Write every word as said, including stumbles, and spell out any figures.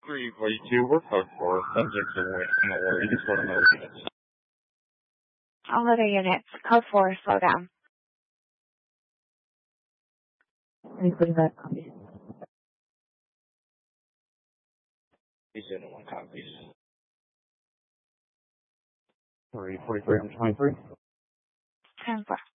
three forty-two, we're code four, subjects away from the order, just go to motor units. All other units, code four, slow down. Including that copy. He's in one copies. three forty-three, I'm twenty-three. ten four.